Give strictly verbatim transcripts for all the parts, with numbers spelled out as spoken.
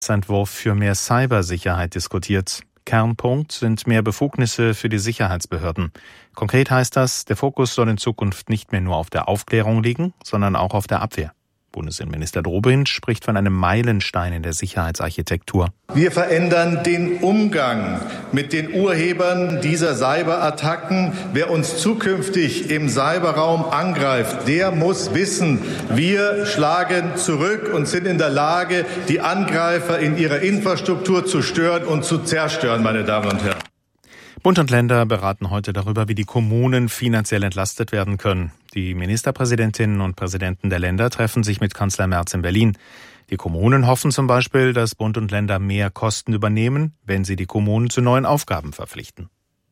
Entwurf für mehr Cybersicherheit diskutiert. Kernpunkt sind mehr Befugnisse für die Sicherheitsbehörden. Konkret heißt das, der Fokus soll in Zukunft nicht mehr nur auf der Aufklärung liegen, sondern auch auf der Abwehr. Bundesinnenminister Dobrindt spricht von einem Meilenstein in der Sicherheitsarchitektur. Wir verändern den Umgang mit den Urhebern dieser Cyberattacken. Wer uns zukünftig im Cyberraum angreift, der muss wissen, wir schlagen zurück und sind in der Lage, die Angreifer in ihrer Infrastruktur zu stören und zu zerstören, meine Damen und Herren. Bund und Länder beraten heute darüber, wie die Kommunen finanziell entlastet werden können. Die Ministerpräsidentinnen und Präsidenten der Länder treffen sich mit Kanzler Merz in Berlin. Die Kommunen hoffen zum Beispiel, dass Bund und Länder mehr Kosten übernehmen, wenn sie die Kommunen zu neuen Aufgaben verpflichten.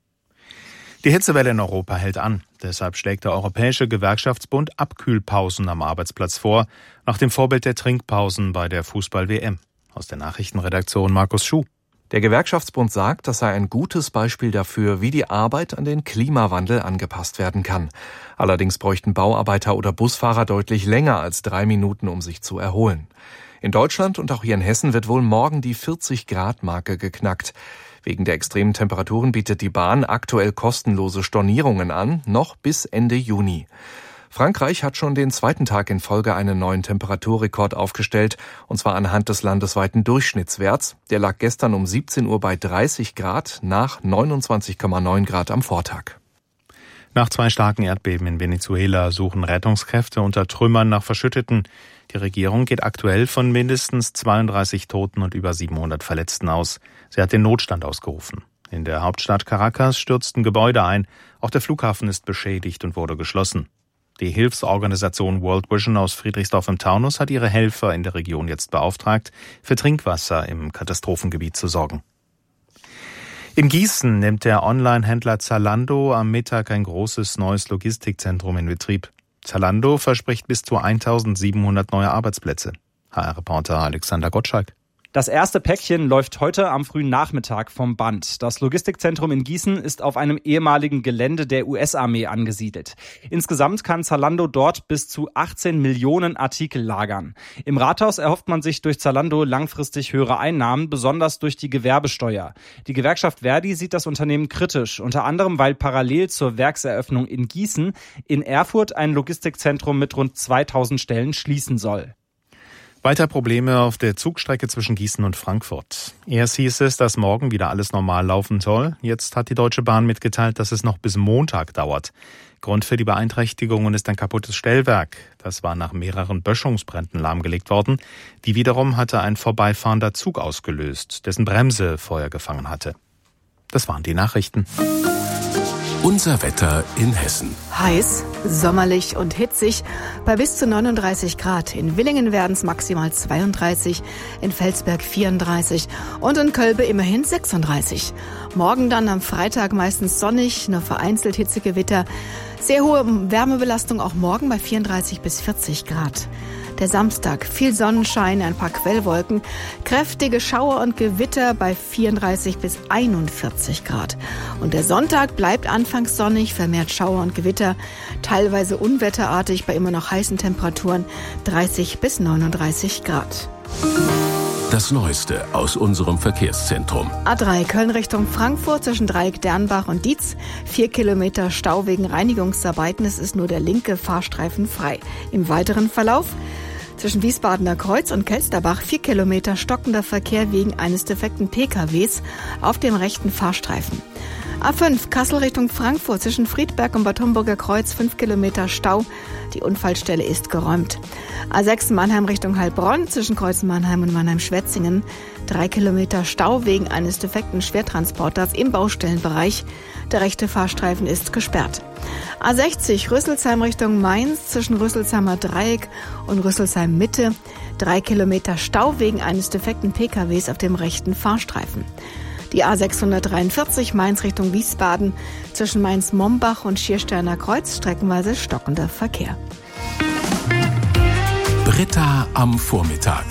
Die Hitzewelle in Europa hält an. Deshalb schlägt der Europäische Gewerkschaftsbund Abkühlpausen am Arbeitsplatz vor, nach dem Vorbild der Trinkpausen bei der Fußball-W M. Aus der Nachrichtenredaktion Markus Schuh. Der Gewerkschaftsbund sagt, das sei ein gutes Beispiel dafür, wie die Arbeit an den Klimawandel angepasst werden kann. Allerdings bräuchten Bauarbeiter oder Busfahrer deutlich länger als drei Minuten, um sich zu erholen. In Deutschland und auch hier in Hessen wird wohl morgen die vierzig-Grad-Marke geknackt. Wegen der extremen Temperaturen bietet die Bahn aktuell kostenlose Stornierungen an, noch bis Ende Juni. Frankreich hat schon den zweiten Tag in Folge einen neuen Temperaturrekord aufgestellt, und zwar anhand des landesweiten Durchschnittswerts. Der lag gestern um siebzehn Uhr bei dreißig Grad nach neunundzwanzig Komma neun Grad am Vortag. Nach zwei starken Erdbeben in Venezuela suchen Rettungskräfte unter Trümmern nach Verschütteten. Die Regierung geht aktuell von mindestens zweiunddreißig Toten und über siebenhundert Verletzten aus. Sie hat den Notstand ausgerufen. In der Hauptstadt Caracas stürzten Gebäude ein. Auch der Flughafen ist beschädigt und wurde geschlossen. Die Hilfsorganisation World Vision aus Friedrichsdorf im Taunus hat ihre Helfer in der Region jetzt beauftragt, für Trinkwasser im Katastrophengebiet zu sorgen. In Gießen nimmt der Online-Händler Zalando am Mittag ein großes neues Logistikzentrum in Betrieb. Zalando verspricht bis zu eintausendsiebenhundert neue Arbeitsplätze. H R-Reporter Alexander Gottschalk. Das erste Päckchen läuft heute am frühen Nachmittag vom Band. Das Logistikzentrum in Gießen ist auf einem ehemaligen Gelände der U S-Armee angesiedelt. Insgesamt kann Zalando dort bis zu achtzehn Millionen Artikel lagern. Im Rathaus erhofft man sich durch Zalando langfristig höhere Einnahmen, besonders durch die Gewerbesteuer. Die Gewerkschaft Verdi sieht das Unternehmen kritisch, unter anderem weil parallel zur Werkseröffnung in Gießen in Erfurt ein Logistikzentrum mit rund zweitausend Stellen schließen soll. Weiter Probleme auf der Zugstrecke zwischen Gießen und Frankfurt. Erst hieß es, dass morgen wieder alles normal laufen soll. Jetzt hat die Deutsche Bahn mitgeteilt, dass es noch bis Montag dauert. Grund für die Beeinträchtigungen ist ein kaputtes Stellwerk. Das war nach mehreren Böschungsbränden lahmgelegt worden. Die wiederum hatte ein vorbeifahrender Zug ausgelöst, dessen Bremse Feuer gefangen hatte. Das waren die Nachrichten. Unser Wetter in Hessen. Heiß, sommerlich und hitzig bei bis zu neununddreißig Grad. In Villingen werden es maximal zweiunddreißig, in Felsberg vierunddreißig und in Kölbe immerhin sechsunddreißig. Morgen dann am Freitag meistens sonnig, nur vereinzelt Hitzegewitter. Sehr hohe Wärmebelastung auch morgen bei vierunddreißig bis vierzig Grad. Der Samstag, viel Sonnenschein, ein paar Quellwolken, kräftige Schauer und Gewitter bei vierunddreißig bis einundvierzig Grad. Und der Sonntag bleibt anfangs sonnig, vermehrt Schauer und Gewitter, teilweise unwetterartig bei immer noch heißen Temperaturen, dreißig bis neununddreißig Grad. Das Neueste aus unserem Verkehrszentrum. A drei Köln Richtung Frankfurt zwischen Dreieck Dernbach und Dietz. Vier Kilometer Stau wegen Reinigungsarbeiten. Es ist nur der linke Fahrstreifen frei. Im weiteren Verlauf zwischen Wiesbadener Kreuz und Kelsterbach vier Kilometer stockender Verkehr wegen eines defekten P K Ws auf dem rechten Fahrstreifen. A fünf Kassel Richtung Frankfurt zwischen Friedberg und Bad Homburger Kreuz fünf Kilometer Stau. Die Unfallstelle ist geräumt. A sechs Mannheim Richtung Heilbronn zwischen Kreuz Mannheim und Mannheim-Schwetzingen. Drei Kilometer Stau wegen eines defekten Schwertransporters im Baustellenbereich. Der rechte Fahrstreifen ist gesperrt. A sechzig Rüsselsheim Richtung Mainz zwischen Rüsselsheimer Dreieck und Rüsselsheim Mitte. Drei Kilometer Stau wegen eines defekten P K Ws auf dem rechten Fahrstreifen. Die A sechshundertdreiundvierzig Mainz Richtung Wiesbaden zwischen Mainz-Mombach und Schiersteiner Kreuz streckenweise stockender Verkehr. Britta am Vormittag.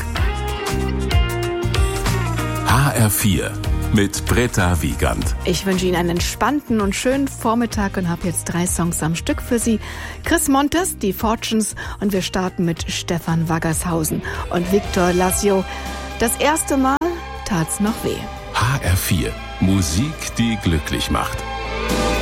H R vier mit Britta Wiegand. Ich wünsche Ihnen einen entspannten und schönen Vormittag und habe jetzt drei Songs am Stück für Sie. Chris Montes, die Fortunes, und wir starten mit Stefan Waggershausen und Victor Lassio. Das erste Mal tat's noch weh. H R vier. Musik, die glücklich macht.